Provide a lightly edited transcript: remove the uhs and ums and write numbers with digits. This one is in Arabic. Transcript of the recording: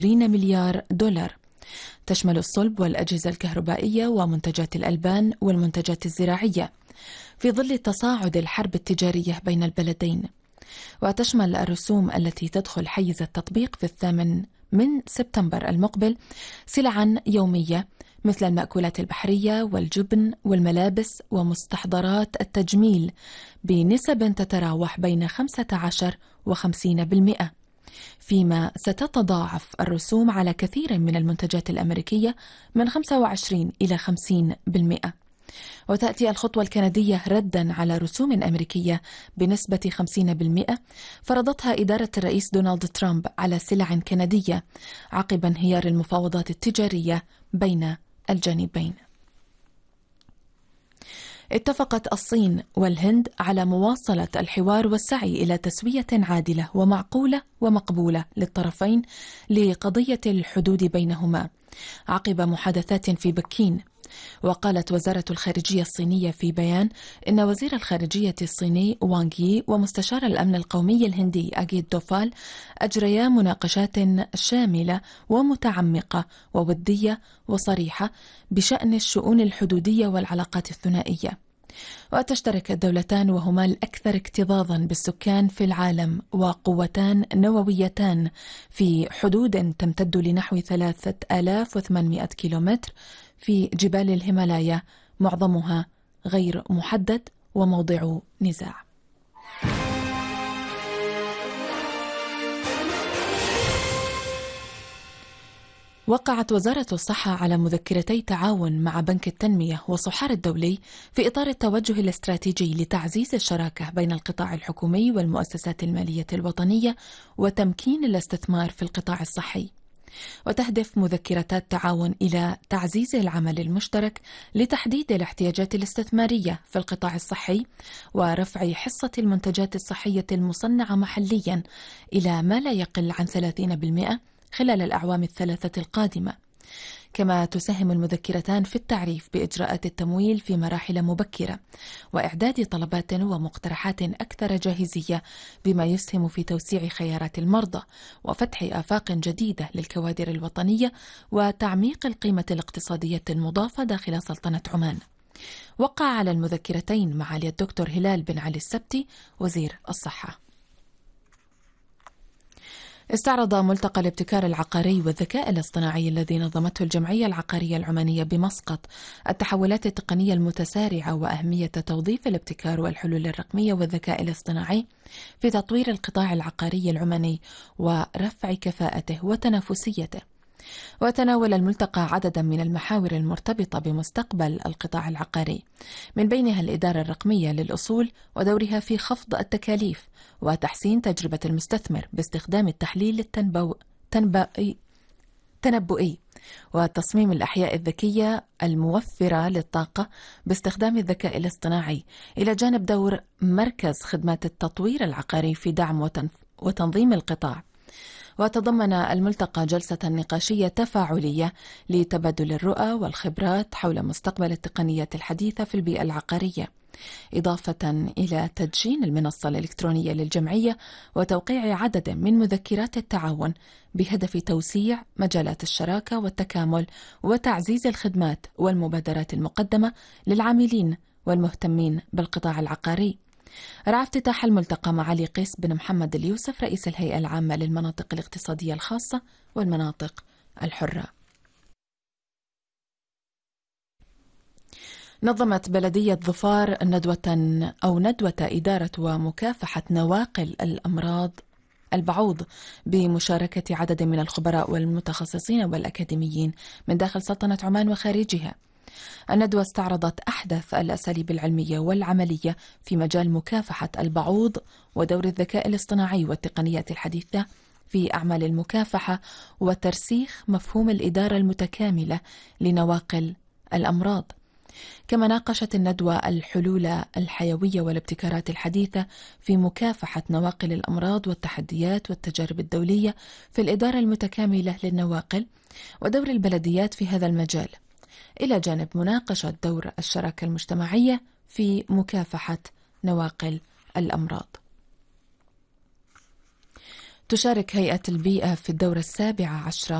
مليار دولار، تشمل الصلب والأجهزة الكهربائية ومنتجات الألبان والمنتجات الزراعية في ظل تصاعد الحرب التجارية بين البلدين. وتشمل الرسوم التي تدخل حيز التطبيق في 8 سبتمبر المقبل سلعا يومية مثل المأكولات البحرية والجبن والملابس ومستحضرات التجميل بنسب تتراوح بين 15 و50%، فيما ستتضاعف الرسوم على كثير من المنتجات الأمريكية من 25 إلى 50%. وتأتي الخطوة الكندية رداً على رسوم أمريكية بنسبة 50% فرضتها إدارة الرئيس دونالد ترامب على سلع كندية عقب انهيار المفاوضات التجارية بين الجانبين. اتفقت الصين والهند على مواصلة الحوار والسعي إلى تسوية عادلة ومعقولة ومقبولة للطرفين لقضية الحدود بينهما عقب محادثات في بكين. وقالت وزارة الخارجية الصينية في بيان إن وزير الخارجية الصيني وانغ يي ومستشار الأمن القومي الهندي أجيت دوفال أجريا مناقشات شاملة ومتعمقة وودية وصريحة بشأن الشؤون الحدودية والعلاقات الثنائية. وتشترك الدولتان وهما الأكثر اكتظاظا بالسكان في العالم وقوتان نوويتان في حدود تمتد لنحو 3800 كيلومتر في جبال الهيمالايا، معظمها غير محدد وموضع نزاع. وقعت وزارة الصحة على مذكرتي تعاون مع بنك التنمية والصحار الدولي في إطار التوجه الاستراتيجي لتعزيز الشراكة بين القطاع الحكومي والمؤسسات المالية الوطنية وتمكين الاستثمار في القطاع الصحي. وتهدف مذكرات التعاون إلى تعزيز العمل المشترك لتحديد الاحتياجات الاستثمارية في القطاع الصحي ورفع حصة المنتجات الصحية المصنعة محليا إلى ما لا يقل عن 30% خلال الأعوام الثلاثة القادمة. كما تساهم المذكرتان في التعريف بإجراءات التمويل في مراحل مبكرة وإعداد طلبات ومقترحات أكثر جاهزية بما يسهم في توسيع خيارات المرضى وفتح آفاق جديدة للكوادر الوطنية وتعميق القيمة الاقتصادية المضافة داخل سلطنة عمان. وقع على المذكرتين معالي الدكتور هلال بن علي السبتي وزير الصحة. استعرض ملتقى الابتكار العقاري والذكاء الاصطناعي الذي نظمته الجمعية العقارية العمانية بمسقط التحولات التقنية المتسارعة وأهمية توظيف الابتكار والحلول الرقمية والذكاء الاصطناعي في تطوير القطاع العقاري العماني ورفع كفاءته وتنافسيته. وتناول الملتقى عددا من المحاور المرتبطة بمستقبل القطاع العقاري، من بينها الإدارة الرقمية للأصول ودورها في خفض التكاليف وتحسين تجربة المستثمر باستخدام التحليل التنبؤي وتصميم الأحياء الذكية الموفرة للطاقة باستخدام الذكاء الاصطناعي، إلى جانب دور مركز خدمات التطوير العقاري في دعم وتنظيم القطاع. وتضمن الملتقى جلسة نقاشية تفاعلية لتبادل الرؤى والخبرات حول مستقبل التقنيات الحديثة في البيئة العقارية، إضافة إلى تدشين المنصة الإلكترونية للجمعية وتوقيع عدد من مذكرات التعاون بهدف توسيع مجالات الشراكة والتكامل وتعزيز الخدمات والمبادرات المقدمة للعاملين والمهتمين بالقطاع العقاري. رعى افتتاح الملتقى معالي قيس بن محمد اليوسف رئيس الهيئة العامة للمناطق الاقتصادية الخاصة والمناطق الحرة. نظمت بلدية ظفار ندوة إدارة ومكافحة نواقل الأمراض البعوض بمشاركة عدد من الخبراء والمتخصصين والأكاديميين من داخل سلطنة عمان وخارجها. الندوة استعرضت أحدث الأساليب العلمية والعملية في مجال مكافحة البعوض ودور الذكاء الاصطناعي والتقنيات الحديثة في أعمال المكافحة وترسيخ مفهوم الإدارة المتكاملة لنواقل الأمراض. كما ناقشت الندوة الحلول الحيوية والابتكارات الحديثة في مكافحة نواقل الأمراض والتحديات والتجارب الدولية في الإدارة المتكاملة للنواقل ودور البلديات في هذا المجال، إلى جانب مناقشة دور الشراكة المجتمعية في مكافحة نواقل الأمراض. تشارك هيئة البيئة في الدورة 17